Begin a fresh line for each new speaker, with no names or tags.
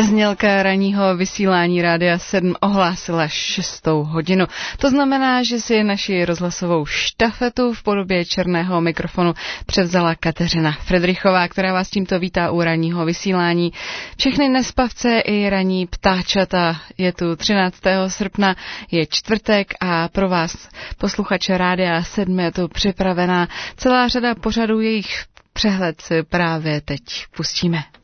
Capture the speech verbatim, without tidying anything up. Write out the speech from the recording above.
Znělka ranního vysílání Rádia sedm ohlásila šestou hodinu. To znamená, že si naši rozhlasovou štafetu v podobě černého mikrofonu převzala Kateřina Fredrichová, která vás tímto vítá u ranního vysílání. Všechny nespavce i ranní ptáčata. Je tu třináctého srpna, je čtvrtek a pro vás, posluchače Rádia sedm, je tu připravená celá řada pořadů, jejich přehled si právě teď pustíme.